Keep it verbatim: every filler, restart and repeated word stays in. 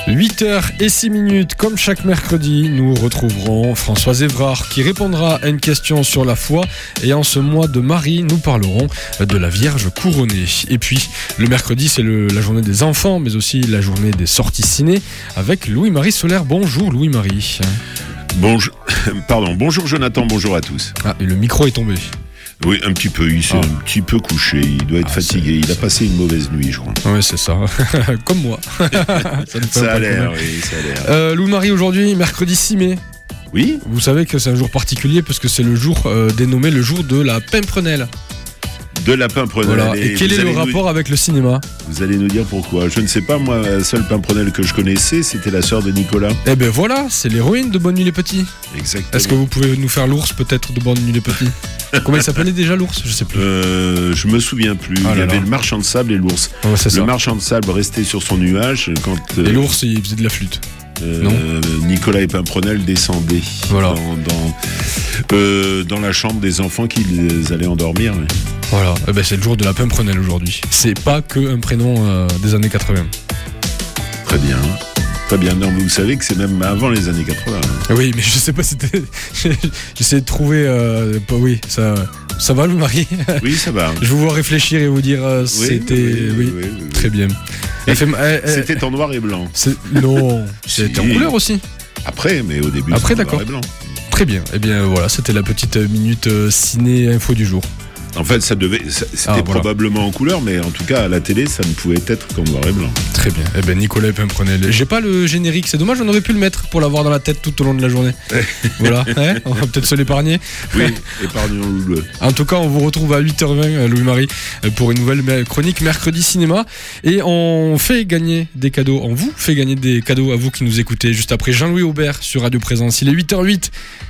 huit heures six minutes, comme chaque mercredi, nous retrouverons Françoise Évrard qui répondra à une question sur la foi. Et en ce mois de Marie, nous parlerons de la Vierge couronnée. Et puis, le mercredi, c'est le, la journée des enfants, mais aussi la journée des sorties ciné avec Louis-Marie Solaire. Bonjour Louis-Marie. Bonjour, pardon, bonjour Jonathan, bonjour à tous. Ah, et le micro est tombé. Oui, un petit peu, il s'est ah. un petit peu couché, il doit être ah, fatigué, c'est... il a passé une mauvaise nuit, je crois. Oui, c'est ça, comme moi. ça, ça a l'air, oui, ça a l'air. Euh, Louis-Marie, aujourd'hui, mercredi six mai. Oui. Vous savez que c'est un jour particulier parce que c'est le jour euh, dénommé le jour de la Pimprenelle. De la Pimprenelle. Voilà. Et, et quel est le rapport nous... avec le cinéma ? Vous allez nous dire pourquoi. Je ne sais pas, moi, la seule Pimprenelle que je connaissais, c'était la sœur de Nicolas. Eh ben voilà, c'est l'héroïne de Bonne Nuit les Petits. Exactement. Est-ce que vous pouvez nous faire l'ours peut-être de Bonne Nuit les Petits ? Comment il s'appelait déjà l'ours ? Je sais plus. Euh, je me souviens plus. Ah il y avait là. Le marchand de sable et l'ours. Oh, c'est le ça. marchand de sable restait sur son nuage quand. Euh... Et l'ours, il faisait de la flûte. Euh, non. Nicolas et Pimprenelle descendaient voilà. dans, dans, euh, dans la chambre des enfants qui les allaient endormir. Mais... Voilà, eh ben, c'est le jour de la Pimprenelle aujourd'hui. C'est pas que un prénom euh, des années quatre-vingts. Très bien. Très bien. Non, vous savez que c'est même avant les années quatre-vingts. Hein. Oui, mais je sais pas si c'était. J'essaie de trouver. Euh... Oui, ça. Ça va, Louis-Marie ? Oui, ça va. Je vous vois réfléchir et vous dire euh, oui, c'était. Oui, oui, oui, oui, oui. Très bien. Elle fait... elle, elle... C'était en noir et blanc. C'est... Non, c'était si. En couleur aussi. Après, mais au début, après, c'était d'accord. en noir et blanc. Très bien. Eh bien, voilà, c'était la petite minute euh, ciné info du jour. En fait, ça devait, ça, c'était ah, voilà. probablement en couleur, mais en tout cas, à la télé, ça ne pouvait être qu'en noir et blanc. Très bien. Eh ben, Nicolas Pimprenelle. J'ai pas le générique, c'est dommage, on aurait pu le mettre pour l'avoir dans la tête tout au long de la journée. Voilà, hein, on va peut-être se l'épargner. Oui, épargnons-le. En tout cas, on vous retrouve à huit heures vingt, Louis-Marie, pour une nouvelle chronique Mercredi Cinéma. Et on fait gagner des cadeaux, on vous fait gagner des cadeaux à vous qui nous écoutez, juste après Jean-Louis Aubert sur Radio Présence. Il est huit heures huit.